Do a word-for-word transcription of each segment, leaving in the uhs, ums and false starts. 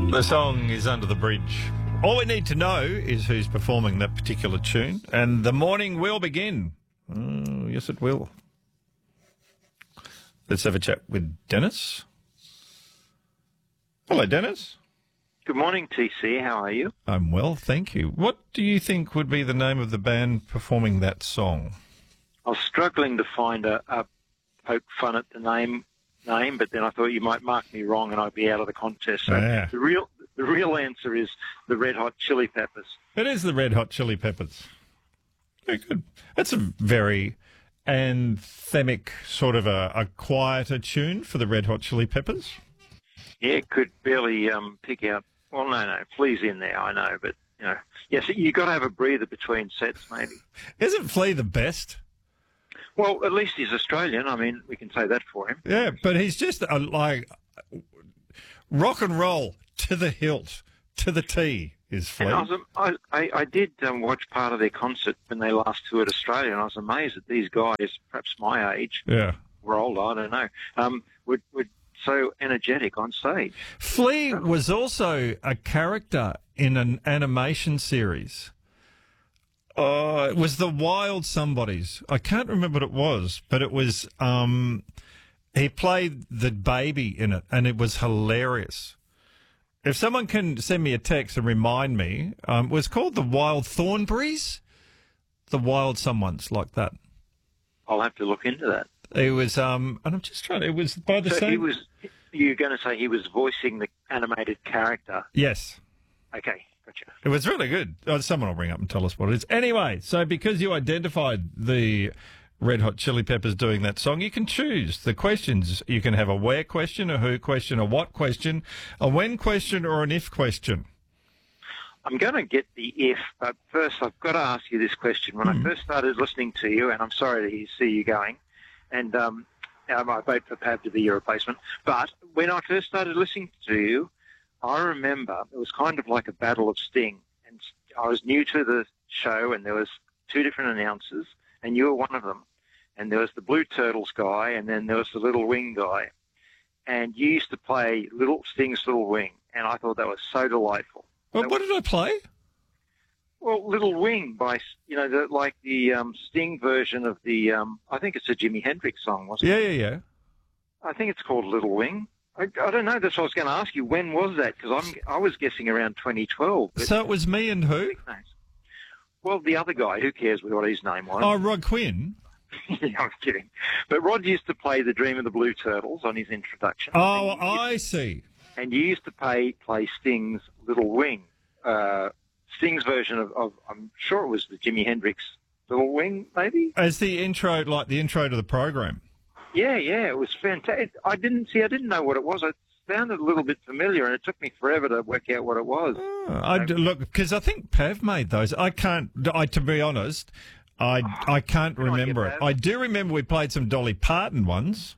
The song is Under the Bridge. All we need to know is who's performing that particular tune, and the morning will begin. Oh, yes, it will. Let's have a chat with Dennis. Hello, Dennis. Good morning, T C. How are you? I'm well, thank you. What do you think would be the name of the band performing that song? I was struggling to find a, a poke fun at the name, name, but then I thought you might mark me wrong and I'd be out of the contest. So Yeah. the real the real answer is the Red Hot Chili Peppers. It is the Red Hot Chili Peppers. Very good. That's a very anthemic, sort of a, a quieter tune for the Red Hot Chili Peppers. Yeah, could barely um, pick out. Well, no, no, Flea's in there, I know, but you know, yes, you got to have a breather between sets, maybe. Isn't Flea the best? Well, at least he's Australian. I mean, we can say that for him. Yeah, but he's just a, like rock and roll to the hilt, to the T is Flea. And I, was, I, I, I did um, watch part of their concert when they last toured Australia, and I was amazed that these guys, perhaps my age, Yeah. or older, I don't know, um, would would so energetic on stage. Flea was also a character in an animation series. Uh, it was the Wild Somebodies. I can't remember what it was, but it was, um, he played the baby in it, and it was hilarious. If someone can send me a text and remind me, um, it was called the Wild Thornberrys, the Wild Someones, like that. I'll have to look into that. It was, um, and I'm just trying to, it was by the So same. he was. You're going to say he was voicing the animated character? Yes. Okay, gotcha. It was really good. Oh, someone will ring up and tell us what it is. Anyway, so because you identified the Red Hot Chili Peppers doing that song, you can choose the questions. You can have a where question, a who question, a what question, a when question, or an if question. I'm going to get the if, but first I've got to ask you this question. When Hmm. I first started listening to you, and I'm sorry to see you going, and um, I might vote for Pav to be your replacement, but when I first started listening to you, I remember it was kind of like a battle of Sting, and I was new to the show, and there was two different announcers, and you were one of them, and there was the Blue Turtles guy, and then there was the Little Wing guy, and you used to play Little Sting's Little Wing, and I thought that was so delightful. Well, That what was- did I play? Well, Little Wing by, you know, the, like the um, Sting version of the, um, I think it's a Jimi Hendrix song, wasn't Yeah, it? yeah, yeah. I think it's called Little Wing. I, I don't know. That's what I was going to ask you. When was that? Because I'm I was guessing around twenty twelve. But So it was me and who? well, the other guy, who cares what his name was? Oh, Rod Quinn. yeah, I'm kidding. But Rod used to play the Dream of the Blue Turtles on his introduction. Oh, and you, I see. and you used to play play Sting's Little Wing. Uh, Sting's version of, of, I'm sure it was the Jimi Hendrix Little Wing, maybe? As the intro, like the intro to the program. Yeah, yeah, it was fantastic. I didn't see, I didn't know what it was. It sounded a little bit familiar, and it took me forever to work out what it was. Oh, I look because I think Pav made those. I can't. I to be honest, I I can't Good on you, remember it. Pav. I do remember we played some Dolly Parton ones.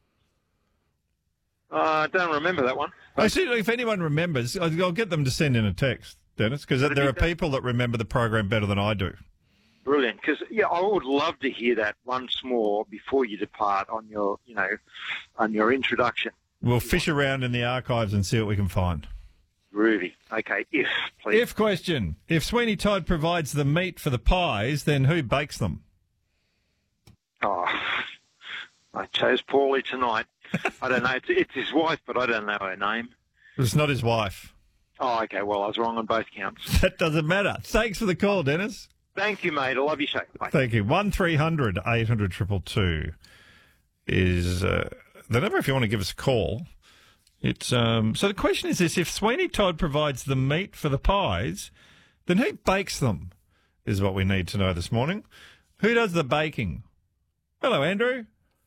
Uh, I don't remember that one. Actually, if anyone remembers, I'll I'll get them to send in a text, Dennis, because But there if are you don't- people that remember the program better than I do. Brilliant, because yeah, I would love to hear that once more before you depart on your, you know, on your introduction. We'll fish around in the archives and see what we can find. Groovy. Okay, if please. If question: If Sweeney Todd provides the meat for the pies, then who bakes them? Oh, I chose poorly tonight. I don't know. It's, it's his wife, but I don't know her name. It's not his wife. Oh, okay. Well, I was wrong on both counts. That doesn't matter. Thanks for the call, Dennis. Thank you, mate. I love your show. Bye. Thank you. One three hundred eight hundred two two two is uh, the number if you want to give us a call. It's um, so the question is this: if Sweeney Todd provides the meat for the pies, then who bakes them? Is what we need to know this morning. Who does the baking? Hello, Andrew.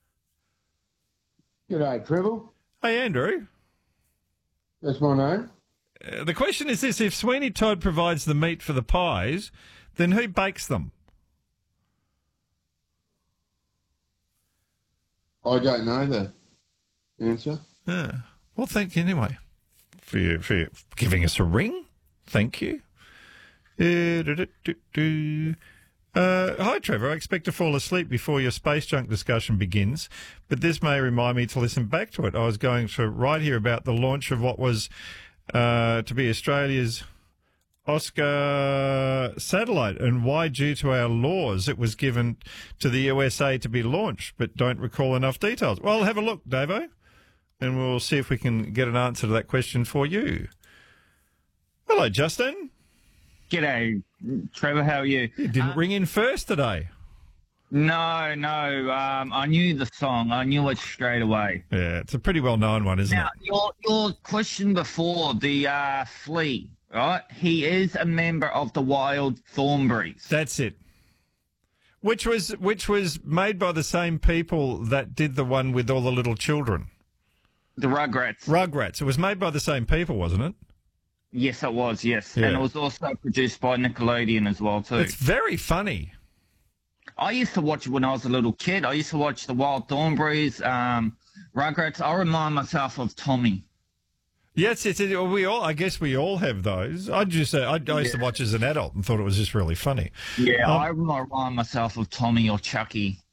G'day, Trevor. Hey, Andrew. That's my name. Uh, the question is this: if Sweeney Todd provides the meat for the pies, then who bakes them? I don't know the answer. Yeah. Well, thank you anyway for you, for you giving us a ring. Thank you. Uh, do, do, do, do. Uh, hi, Trevor. I expect to fall asleep before your space junk discussion begins, but this may remind me to listen back to it. I was going to write here about the launch of what was uh, to be Australia's Oscar satellite, and why, due to our laws, it was given to the U S A to be launched, but don't recall enough details. Well, have a look, Davo, and we'll see if we can get an answer to that question for you. Hello, Justin. G'day, Trevor. How are you? You didn't uh, ring in first today. No, no. Um, I knew the song. I knew it straight away. Yeah, it's a pretty well-known one, isn't now, it? Your, your question before, the uh, flea, right? He is a member of the Wild Thornberrys. That's it. Which was which was made by the same people that did the one with all the little children. The Rugrats. Rugrats. It was made by the same people, wasn't it? Yes, it was, yes. Yeah. And it was also produced by Nickelodeon as well, too. It's very funny. I used to watch it when I was a little kid. I used to watch the Wild Thornberrys, um, Rugrats. I remind myself of Tommy. Yes, it's, it, we all. I guess we all have those. I just, I, I used yeah. to watch as an adult and thought it was just really funny. Yeah, um, I remind myself of Tommy or Chucky.